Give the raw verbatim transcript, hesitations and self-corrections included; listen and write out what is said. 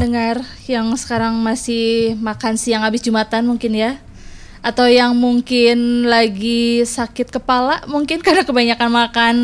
pendengar yang sekarang masih makan siang habis Jumatan mungkin ya, atau yang mungkin lagi sakit kepala mungkin karena kebanyakan makan